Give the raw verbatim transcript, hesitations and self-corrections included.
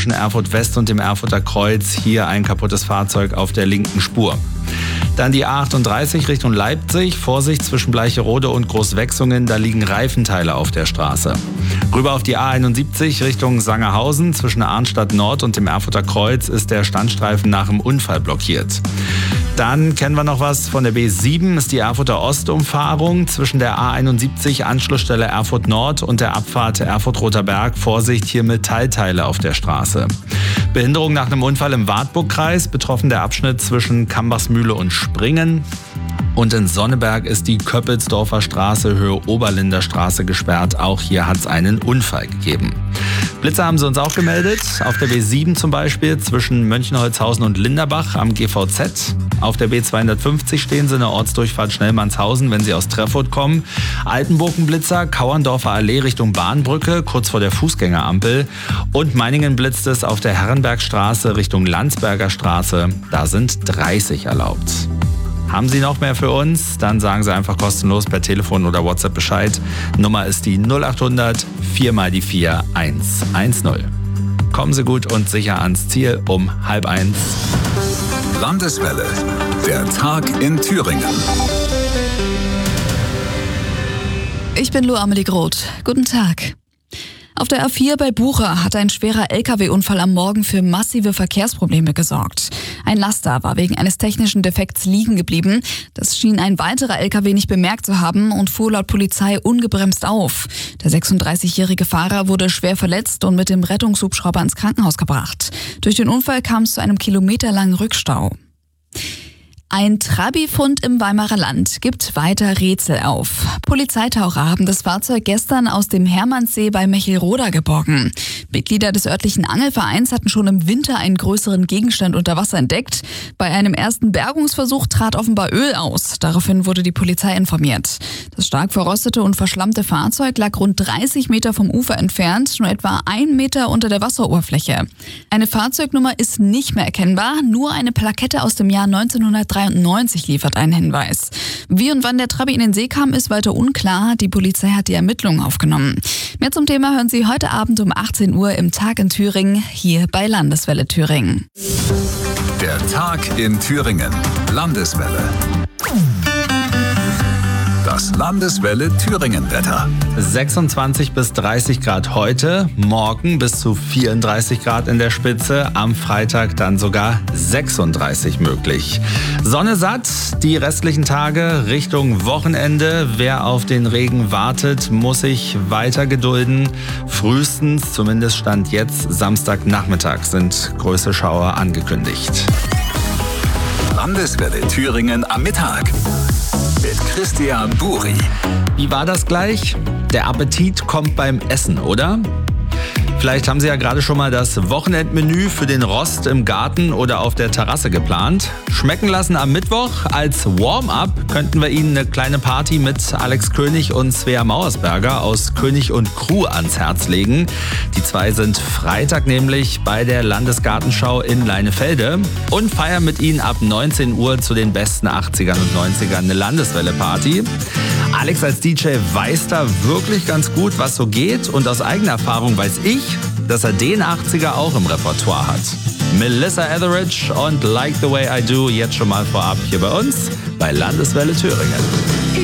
zwischen Erfurt West und dem Erfurter Kreuz. Hier ein kaputtes Fahrzeug auf der linken Spur. Dann die A achtunddreißig Richtung Leipzig. Vorsicht zwischen Bleicherode und Großwechsungen, da liegen Reifenteile auf der Straße. Rüber auf die A einundsiebzig Richtung Sangerhausen. Zwischen Arnstadt Nord und dem Erfurter Kreuz ist der Standstreifen nach dem Unfall blockiert. Dann kennen wir noch was von der B sieben, ist die Erfurter Ostumfahrung zwischen der A einundsiebzig Anschlussstelle Erfurt Nord und der Abfahrt Erfurt-Roter Berg. Vorsicht, hier Metallteile auf der Straße. Behinderung nach einem Unfall im Wartburgkreis, betroffen der Abschnitt zwischen Kambachsmühle und Springen. Und in Sonneberg ist die Köppelsdorfer Straße Höhe Oberlinder Straße gesperrt. Auch hier hat es einen Unfall gegeben. Blitzer haben sie uns auch gemeldet. Auf der B sieben zum Beispiel zwischen Mönchenholzhausen und Linderbach am G V Z. Auf der B zweihundertfünfzig stehen sie in der Ortsdurchfahrt Schnellmannshausen, wenn sie aus Treffurt kommen. Altenburgen-Blitzer, Kauerndorfer Allee Richtung Bahnbrücke, kurz vor der Fußgängerampel. Und Meiningen blitzt es auf der Herrenbergstraße Richtung Landsberger Straße. Da sind dreißig erlaubt. Haben Sie noch mehr für uns? Dann sagen Sie einfach kostenlos per Telefon oder WhatsApp Bescheid. Nummer ist die null acht hundert vier mal die vier eins eins null. Kommen Sie gut und sicher ans Ziel um halb eins. Landeswelle, der Tag in Thüringen. Ich bin Lou Amelie Groth. Guten Tag. Auf der A vier bei Bucha hat ein schwerer L K W-Unfall am Morgen für massive Verkehrsprobleme gesorgt. Ein Laster war wegen eines technischen Defekts liegen geblieben. Das schien ein weiterer L K W nicht bemerkt zu haben und fuhr laut Polizei ungebremst auf. Der sechsunddreißigjährige Fahrer wurde schwer verletzt und mit dem Rettungshubschrauber ins Krankenhaus gebracht. Durch den Unfall kam es zu einem kilometerlangen Rückstau. Ein Trabi-Fund im Weimarer Land gibt weiter Rätsel auf. Polizeitaucher haben das Fahrzeug gestern aus dem Hermannssee bei Mechelroda geborgen. Mitglieder des örtlichen Angelvereins hatten schon im Winter einen größeren Gegenstand unter Wasser entdeckt. Bei einem ersten Bergungsversuch trat offenbar Öl aus. Daraufhin wurde die Polizei informiert. Das stark verrostete und verschlammte Fahrzeug lag rund dreißig Meter vom Ufer entfernt, nur etwa ein Meter unter der Wasseroberfläche. Eine Fahrzeugnummer ist nicht mehr erkennbar, nur eine Plakette aus dem Jahr neunzehnhundertdreiundneunzig liefert einen Hinweis. Wie und wann der Trabi in den See kam, ist weiter unklar. Die Polizei hat die Ermittlungen aufgenommen. Mehr zum Thema hören Sie heute Abend um achtzehn Uhr im Tag in Thüringen, hier bei Landeswelle Thüringen. Der Tag in Thüringen. Landeswelle. Das Landeswelle Thüringen-Wetter. sechsundzwanzig bis dreißig Grad heute, morgen bis zu vierunddreißig Grad in der Spitze, am Freitag dann sogar sechsunddreißig möglich. Sonne satt, die restlichen Tage Richtung Wochenende. Wer auf den Regen wartet, muss sich weiter gedulden. Frühestens, zumindest Stand jetzt, Samstagnachmittag sind größere Schauer angekündigt. Landeswelle Thüringen am Mittag. Mit Christian Buri. Wie war das gleich? Der Appetit kommt beim Essen, oder? Vielleicht haben Sie ja gerade schon mal das Wochenendmenü für den Rost im Garten oder auf der Terrasse geplant. Schmecken lassen am Mittwoch. Als Warm-up könnten wir Ihnen eine kleine Party mit Alex König und Svea Mauersberger aus König und Crew ans Herz legen. Die zwei sind Freitag nämlich bei der Landesgartenschau in Leinefelde und feiern mit Ihnen ab neunzehn Uhr zu den besten achtzigern und neunzigern eine Landeswelle-Party. Alex als D J weiß da wirklich ganz gut, was so geht, und aus eigener Erfahrung weiß ich, dass er den achtziger auch im Repertoire hat. Melissa Etheridge und Like the Way I Do jetzt schon mal vorab hier bei uns bei Landeswelle Thüringen.